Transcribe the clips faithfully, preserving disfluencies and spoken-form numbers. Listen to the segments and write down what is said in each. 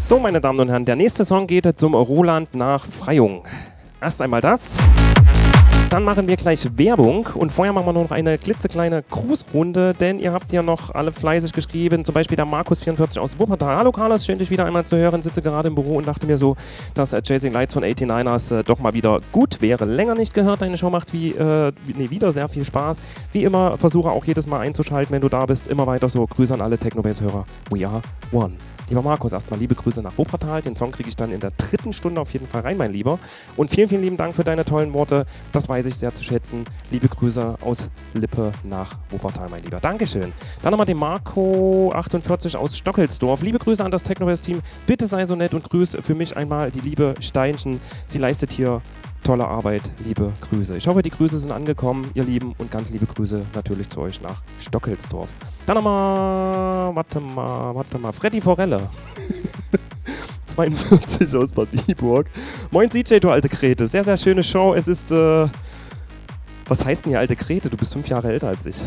So, meine Damen und Herren, der nächste Song geht zum Roland nach Freyung. Erst einmal das. Dann machen wir gleich Werbung und vorher machen wir noch eine klitzekleine Grußrunde, denn ihr habt ja noch alle fleißig geschrieben, zum Beispiel der Markus vierundvierzig aus Wuppertal. Hallo Carlos, schön dich wieder einmal zu hören, sitze gerade im Büro und dachte mir so, dass äh, Chasing Lights von achtundachtzigers äh, doch mal wieder gut wäre. Länger nicht gehört, deine Show macht wie, äh, nee, wieder sehr viel Spaß. Wie immer, versuche auch jedes Mal einzuschalten, wenn du da bist, immer weiter so. Grüße an alle Technobase-Hörer. We are one. Lieber Markus, erstmal liebe Grüße nach Wuppertal. Den Song kriege ich dann in der dritten Stunde auf jeden Fall rein, mein Lieber. Und vielen, vielen lieben Dank für deine tollen Worte. Das weiß ich sehr zu schätzen. Liebe Grüße aus Lippe nach Wuppertal, mein Lieber. Dankeschön. Dann nochmal den Marco achtundvierzig aus Stockelsdorf. Liebe Grüße an das Technobase-Team. Bitte sei so nett und grüß für mich einmal die liebe Steinchen. Sie leistet hier tolle Arbeit. Liebe Grüße. Ich hoffe, die Grüße sind angekommen, ihr Lieben. Und ganz liebe Grüße natürlich zu euch nach Stockelsdorf. Dann nochmal, warte mal, warte mal, Freddy Forelle. zweiundvierzig aus Bad Iburg. Moin C J, du alte Grete. Sehr, sehr schöne Show. Es ist, äh, was heißt denn hier alte Grete? Du bist fünf Jahre älter als ich.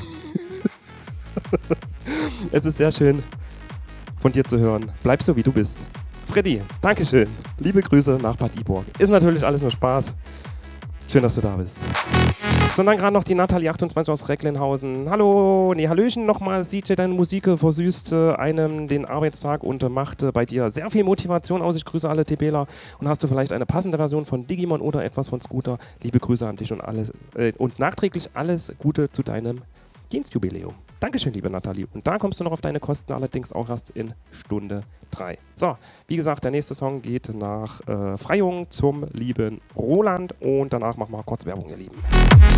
Es ist sehr schön, von dir zu hören. Bleib so, wie du bist. Freddy, Dankeschön. Liebe Grüße nach Bad Iburg. Ist natürlich alles nur Spaß. Schön, dass du da bist. So, dann gerade noch die Nathalie achtundzwanzig aus Recklinghausen. Hallo, nee, Hallöchen nochmal. C J, deine Musik versüßt äh, einem den Arbeitstag und äh, macht äh, bei dir sehr viel Motivation aus. Ich grüße alle TBler. Und hast du vielleicht eine passende Version von Digimon oder etwas von Scooter? Liebe Grüße an dich und alles äh, und nachträglich alles Gute zu deinem Dienstjubiläum. Dankeschön, liebe Nathalie. Und da kommst du noch auf deine Kosten, allerdings auch erst in Stunde drei. So, wie gesagt, der nächste Song geht nach äh, Freyung zum lieben Roland und danach machen wir kurz Werbung, ihr Lieben.